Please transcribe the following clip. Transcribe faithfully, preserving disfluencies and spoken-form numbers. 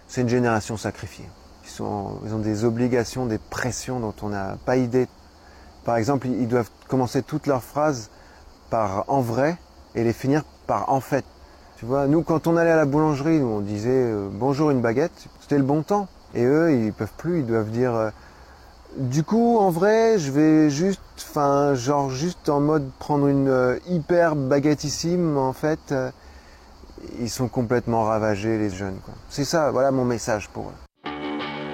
c'est une génération sacrifiée. Ils, sont, ils ont des obligations, des pressions dont on n'a pas idée. Par exemple, ils doivent commencer toutes leurs phrases par « en vrai » et les finir par « en fait ». Tu vois, nous, quand on allait à la boulangerie, nous, on disait euh, « bonjour, une baguette », c'était le bon temps. Et eux, ils peuvent plus, ils doivent dire euh, « du coup, en vrai, je vais juste, enfin, genre juste en mode prendre une euh, hyper baguettissime, en fait. Euh, » Ils sont complètement ravagés, les jeunes, quoi. C'est ça, voilà mon message pour eux.